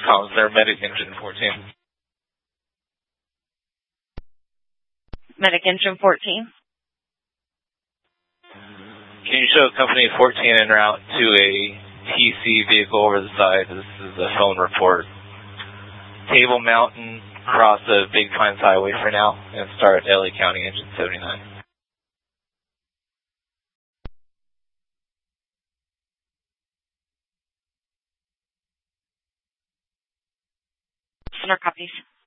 Comms there, Medic Engine 14. Medic Engine 14. Can you show Company 14 en route to a TC vehicle over the side? This is a phone report. Table Mountain, cross the Big Pines Highway for now, and start LA County Engine 79. Center copies.